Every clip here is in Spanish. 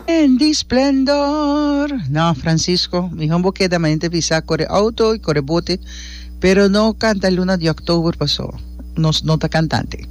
En di splendor. No, Francisco, mi hombo queda mente pisa corre auto y corre bote, pero no canta el luna de octubre pasó. No está cantante.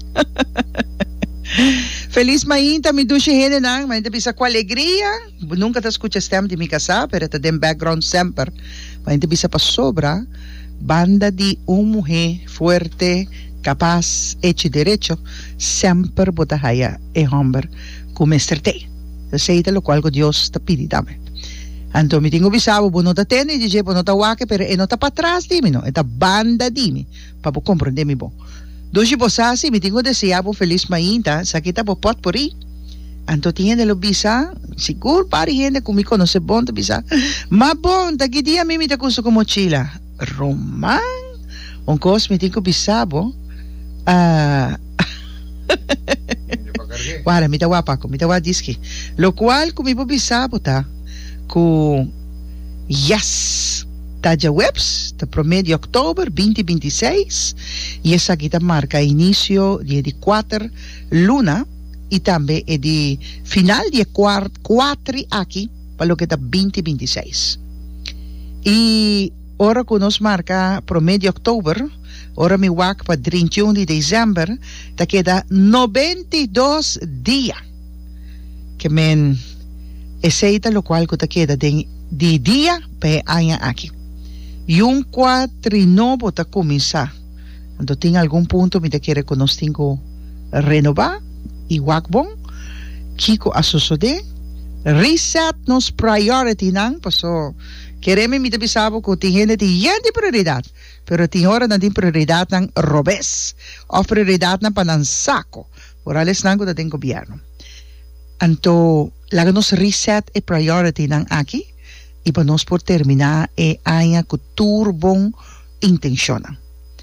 Feliz mainta, mi duche hene nang, mainta pisa com alegria. Nunca te escucha stem de mi casa, pero te den background sempre. Mainta pisa pa sobra, banda de mujer fuerte, capaz, hecho y derecho, sempre bota haya e hombre como esterte. Sei lo cual Dios te pide dame. Anto mi tengo bisabo, no te tene, dice, no te wake, pero no te para atrás, dime, no, esta banda dime, para comprender mi bo. Doji posasi, mi tengo deseado feliz mainta, saquita po pot por ahí. Anto tiene lo bisa, seguro pari gente como conoce bon te bisa. Ma bon, ta que dia mi te cuso como mochila. Román, un cos mi tengo bisabo. Guarda, mi te guapaco, mi te guadiski. Lo cual con mi bisabo ta con yes. Taja webs, de promedio oktober 2026, y esa aquí marca inicio de 4 luna y también de final de 4 aquí para lo que está 2026. Y ahora que nos marca promedio oktober, ahora mi wak para 31 de diciembre, te queda 92 días. Que men, ese es lo cual que te queda de día para año aquí. Y un cuatrinovo te comienza. Cuando tiene algún punto, me te quiere que nos tengo renovar. Y wakbon, Kiko asosode, reset nos priority nang, paso, quereme mi te bisabo que tiene de prioridad. Pero tiene hora na din prioridad nang robes. O prioridad na panan saco. Por ales nang que tengo gobierno. Anto, la nos reset e priority nang aquí. Y para nos por terminar haya que turbon intenciona.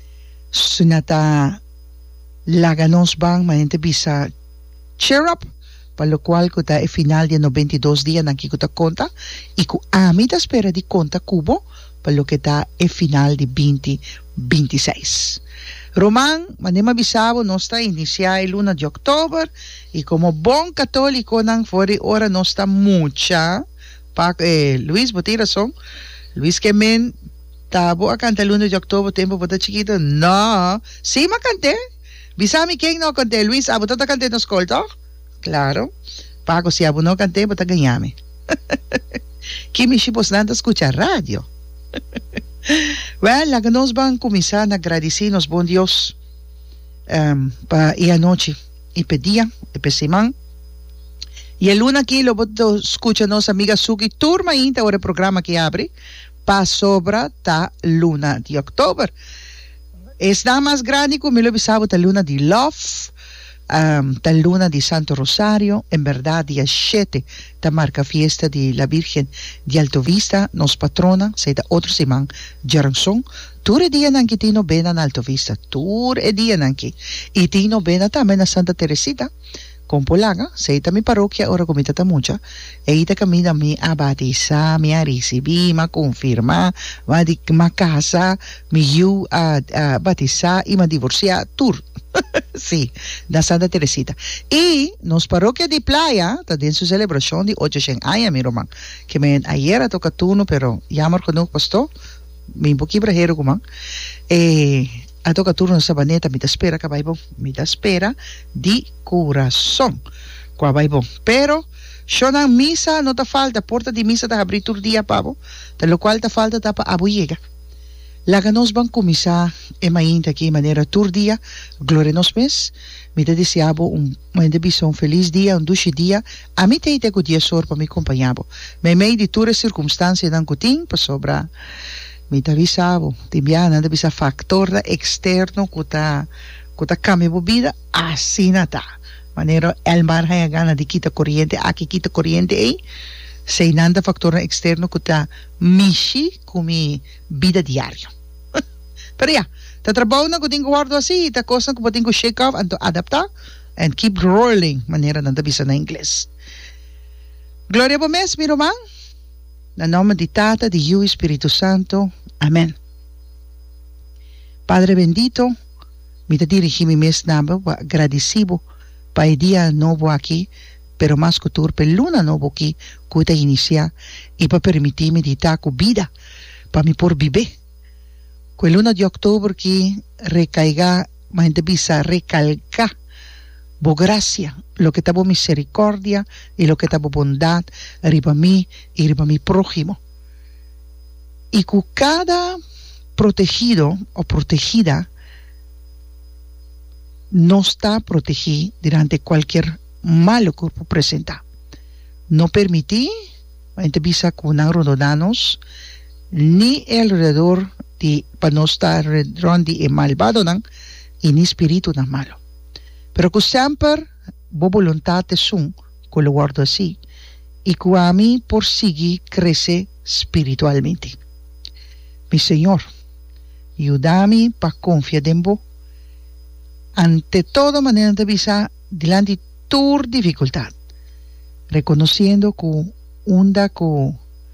Sunata la nos van manente bisa cheer up, para lo cual que está el final de 92 días aquí que te conta y que a mí te espera de conta cubo para lo que está el final de 2026. Román, manema bisabo no está iniciar el 1 de octubre y como buen católico nan fuera hora no está mucha. Luis Botirason, Luis que men tabo a cantar el 1 de octubre, tiempo para chiquito. No, sí me canté. Bisami quién no canté, Luis, abo tota canté no escolta. Claro. Pago si abo no canté, bota ganhame. Que me chipos nada escuchar radio. Well, la que nos van a comenzar a agradecernos, buen Dios, para y anoche, y pedía, y pesimán. Y el luna aquí lo escucha nos amiga Suki turma inta ahora el programa que abre pa sobra ta luna de octubre. Es nada más grande como lo bisabo ta luna de love, ta luna de Santo Rosario, en verdad día 7 ta marca fiesta de la Virgen de Alto Vista, nos patrona, se da otro simán, Jaranson, tur día nanki tino bena en Alto Vista, tur día nanki, y tino bena también a Santa Teresita, con Polaga, seita mi parroquia, ahora comita ta mucha, eita camina mi abatiza, mi arisibi, ma confirma, ma casa, mi yu batiza y ma divorcia, tour. Sí, da Santa Teresita. Y nos parroquia de playa, también su celebración de 8 años, mi román, que me ayer a toca turno, pero ya marco no pasó, mi poquito brajero, como a toca turno de sabaneta, me te espera, cabaibon, me te espera de corazón, cabaibon. Pero, yo na misa no te falta, porta de misa te abrir tu día, pavo, de lo cual te falta tapa abuyega. La que nos van a comenzar en mainta aquí de manera tur día, gloria nos mes, me te deseabo un feliz día, un dulce día, a mí te ite que día sor para mi compañero. Me de ture circunstancias dan cutín, pues sobra. Mi te avisavo, te enviana, te avisa factor externo que cambia de vida, así nada. Manera, el mar hay gana de quita corriente, aquí quita corriente ahí, se nada factor externo que está mishi con mi vida diaria. Pero ya, te trabajo que tengo guardo así, te cosa que tengo shake off, and adaptar, and keep rolling, manera de avisa en inglés. Gloria a mes, mi román. En nombre de Tata, de Hijo y Espíritu Santo. Amén. Padre bendito, me te dirigí mi mes nabo, agradecido para el día nuevo aquí, pero más que turpe luna no boqui cuita inicia y para permitir meditar con vida para mi por vivir. Con luna de octubre que recaiga, ma gente bisa recalca bo gracia, lo que tabo misericordia y lo que tabo bondad arriba mí y arriba mi prójimo. Y con cada protegido o protegida no está protegido durante cualquier malo que presenta. No permití, gente bisa con rododanos, ni alrededor de, para no estar alrededor de malvado, y ni espíritu malo. Pero que siempre, bo voluntad de sun, que lo guardo así, y que a mí por seguir crece espiritualmente. Mi Señor, ayúdame para confiar en vos. Ante toda manera de visa, delante de tu dificultad, reconociendo que onda que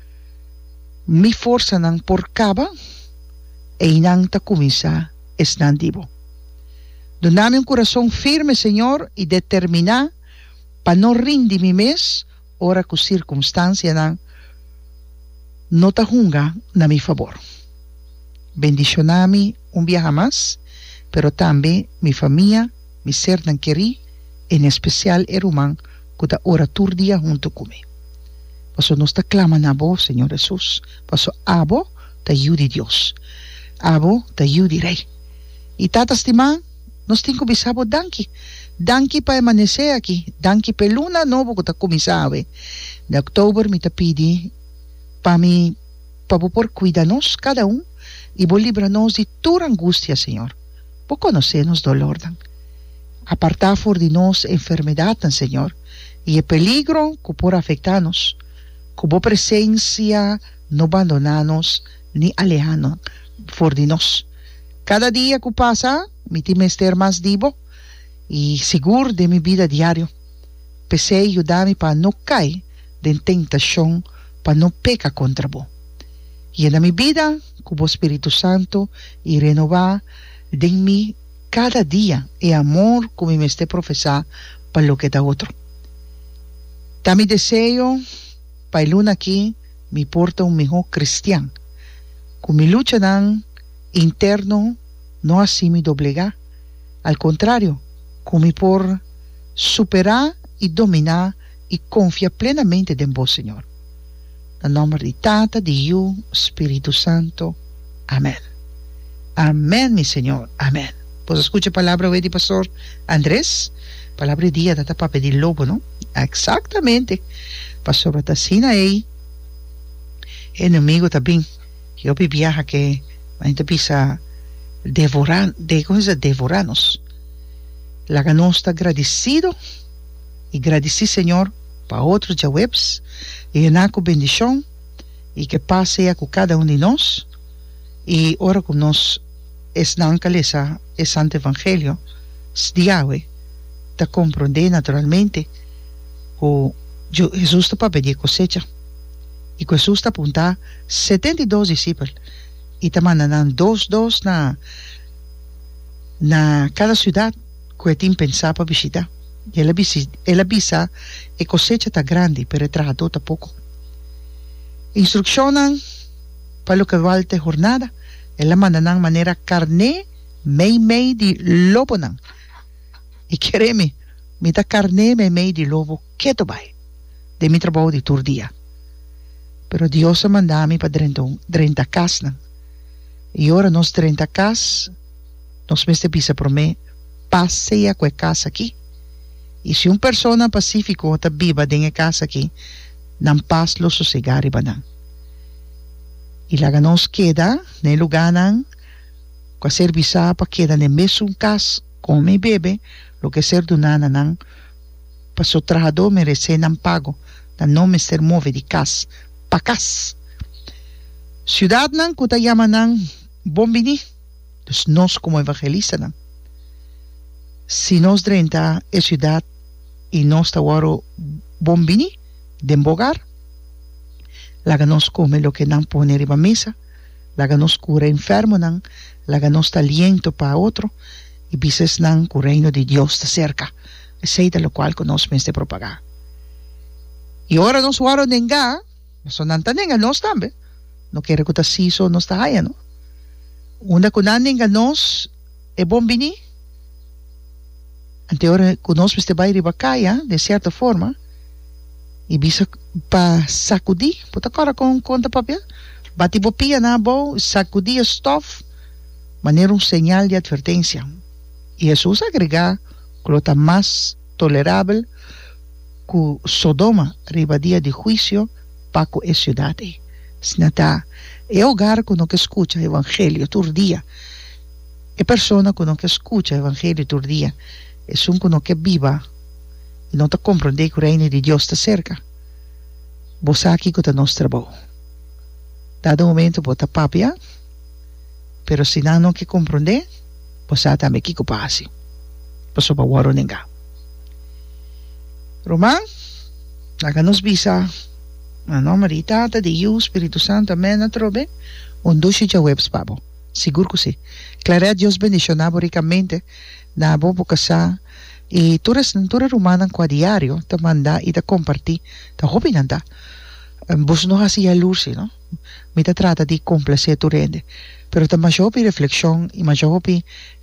mi fuerza nan por caba e inanta comisa están vivo. Doname un corazón firme, Señor, y determinar para no rendir mi mes, ora que circunstancia nan no te junga na mi favor. Bendicioname un viaje más, pero también mi familia, mi ser tan querido, en especial el humano que está ora día junto conmigo. Paso nos te claman a vos, Señor Jesús. Paso a vos te ayude Dios. A vos te ayude Rey. Y tata estima, nos tengo bisabo danki. Danki para amanecer aquí. Danki para luna nuevo que te comisabe. De octubre me te pidi para mí, para por cuidarnos cada uno y por librarnos de tu angustia, Señor. Por conocernos dolor, dan. Apartar de nos enfermedad, dan, Señor. Y el peligro que por afectarnos. Como presencia, no abandonarnos ni alejarnos de nos. Cada día que pasa, me tiene estar más vivo y seguro de mi vida diario. Pese ayudarme para no caer de tentación, para no pecar contra vos. Y en mi vida, como Espíritu Santo, y renovar de mí cada día el amor como me esté profesar para lo que da otro. Da mi deseo para el luna aquí me porta un mejor cristiano. Con mi lucha interno no así me doblega. Al contrario, con mi por superar y dominar y confiar plenamente en vos, Señor. En nombre de Tata, de Hijo, Espíritu Santo. Amén. Amén, mi Señor. Amén. Pues escucha palabra hoy de Pastor Andrés. Palabra de día, data para pedir lobo, ¿no? Exactamente. Pastor Batacina ahí. Enemigo también. Yo viaja que la gente pisa devorarnos. La ganó está agradecido y agradecí, Señor, para otros ya webs y en con bendición y que pase con cada uno de nosotros y ahora con nos es nancalesa el Santo Evangelio diawe te comprende naturalmente o Jesús te para pedir cosecha y Jesús te apunta 72 discípulos y te mandan dos na cada ciudad que te pensaba para visitar y él avisa e cosecha está grande pero el trabajo está poco. Instruccionan para lo que valte jornada él la mandan manera carne mei de lobo nan. Y créeme me da carne mei de lobo que te va de mi trabajo de todo día. Pero Dios se manda a mí para 30 casas. Y ahora nos 30 casas, nos mete pisa por mí, pase a cualquier casa aquí. Y si una persona pacífico está viva en la casa aquí, nan paz lo sosegar y banan. Y la nos queda, en el lugar nan, que hacer bisapa queda en el mesmo casa, come y bebe, lo que ser dunana nan, para su trabajador merece nan pago, nan no me ser move de casa, pa casa. Ciudad nan, que te llaman nan, bombini, pues nos como evangelista nan. Si nos drenta es ciudad y nos está guaro bombini, de embogar, la ganos come lo que nan pone arriba mesa, la ganos cura enfermo nan, la ganos está aliento para otro, y bices nan cu reino de Dios está cerca, es de lo cual conos me este propagar. Y ahora nos suaro nenga, sonanta nenga nos tambe. No quiere que siso nos tahaya, no? Una kunanenga nos e bombini. Ante ahora conosco este baile bacaya, de cierta forma. E bisa pa sacudi, puta cara com conta papel. Bati bopia na bo, sacudi stuff, maneira señal de advertência. E Jesus agrega que mais tolerável que Sodoma riba dia de juízo para com a cidade. Snata é o lugar que não escuta o evangelho todo dia. É pessoa que não escuta o evangelho todo dia. É um que não viva e não compreende que o reino de Deus está cerca. Você aqui que está nosso trabalho. Dado momento bota papia, pero se não que compreende, você também que passe. Você vai waro ninguém. Roman, nos visa, ano Marita, de Deus, Espírito Santo, amém, na trobe, duche de webs pabo. Seguro que sim. Claro, Deus bendicionava ricamente na boa casa. E toda romana com a diário, te manda e te compartir, te hobby nanda. Vos não hacía luz, não? Me te trata de complacer tu rende. Pero te mais hobby reflexão e mais hobby,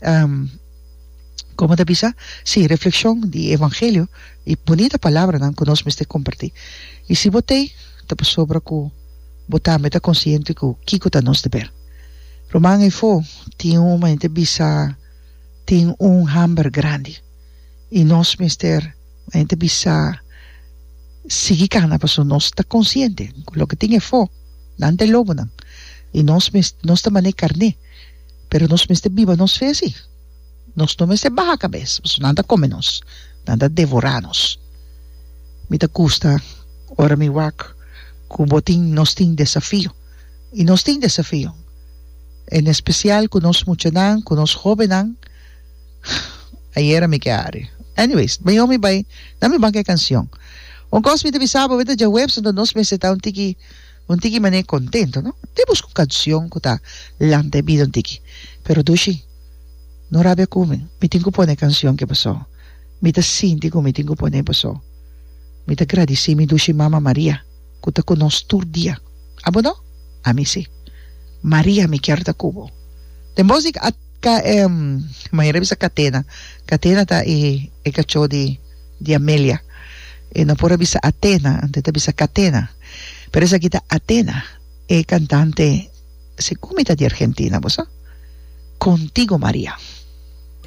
como te pisa? Sim, reflexão de evangelho e bonita palavra não que nós me compartir. E se botei, te sobra que botar me te consciente que kiko te nos de ver. Romano e fo, tinha uma entrevista, tinha hamburger grande. E nós, mister, a gente bisa seguir cana, pero nós está consciente. Lo que tinha fo, nante lobo não. E nós também carne. Pero nós mister viva, nós fez assim. Nós não mister baja a cabeça. Nada come nós. Nada devora nós. Me te custa, ora me wak, que nós tem desafio. E nós tem desafio. Em especial, com nós muchanan, com nós jovenan, aí era me queare. Anyways, may me bay, dami bang kay canción. Un cos mi te bisaba, vete ya webs, donde nos me seta un tiki mané contento, ¿no? Te busco canción, kuta, lante vida un tiki. Pero dushi, no rabia come, mi tengo pone canción que pasó. Mi te sinti como mi tengo pone pasó. Mi te agradeci mi dushi Mama María, kuta conos tur dia. Abo no? A mí sí. María mi quierta cubo. De música mayroon bisa Catena ta cacho de Amelia no pura bisa Atena antes bisa Catena pero esa kita Atena cantante se comita de Argentina, ¿vos? Contigo María.